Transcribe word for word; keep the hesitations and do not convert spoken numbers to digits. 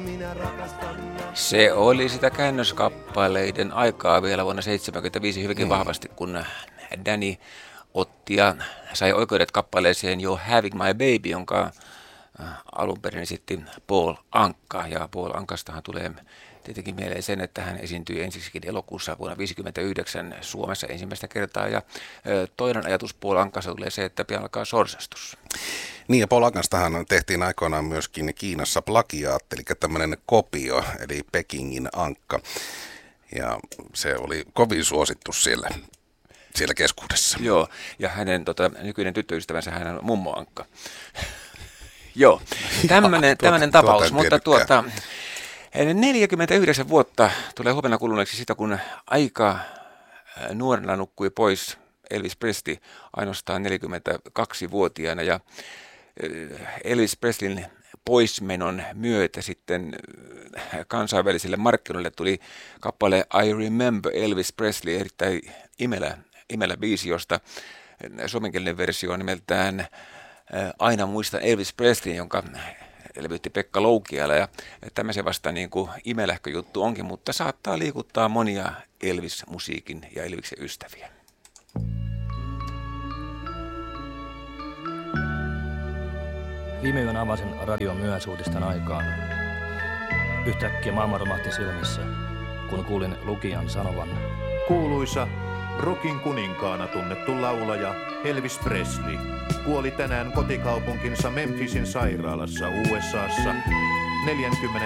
Se oli sitä käännöskappaleiden aikaa vielä vuonna seitsemänkymmentäviisi hyvinkin mm. vahvasti, kun Danny otti ja sai oikeudet kappaleeseen Jo Having My Baby, jonka alun perin esitti Paul Anka. Ja Paul Ankastahan tulee tietenkin mieleen sen, että hän esiintyi ensiksikin elokuussa vuonna tuhatyhdeksänsataaviisikymmentäyhdeksän Suomessa ensimmäistä kertaa. Ja toinen ajatus Paul Ankasta tulee se, että pian alkaa sorsastus. Niin, ja Paul Ankastahan tehtiin aikoinaan myöskin Kiinassa plagiaatti, eli tämmöinen kopio, eli Pekingin Ankka. Ja se oli kovin suosittu siellä, siellä keskuudessa. Joo, ja hänen tota, nykyinen tyttöystävänsä, hän on mummo Ankka. Joo, tämmöinen tuota, tapaus, tuota mutta tuota, neljäkymmentäyhdeksän vuotta tulee huomenna kuluneeksi sitä, kun aika nuorena nukkui pois Elvis Presley ainoastaan neljäkymmentäkaksivuotiaana, ja Elvis Presleyn poismenon myötä sitten kansainvälisille markkinoille tuli kappale I Remember Elvis Presley, erittäin imelä, imelä biisi, josta suomenkielinen versio on nimeltään Aina muistan Elvis Presley, jonka levytti Pekka Loukiala, ja tämmöisen vasta niin kuin imelähkö juttu onkin, mutta saattaa liikuttaa monia Elvis-musiikin ja Elviksen ystäviä. Viime yön avasin radion myöhäisuutisten aikaan. Yhtäkkiä maailma romahti silmissä, kun kuulin lukijan sanovan: kuuluisa rockin kuninkaana tunnettu laulaja Elvis Presley kuoli tänään kotikaupunkinsa Memphisin sairaalassa U S A:ssa neljäkymmentä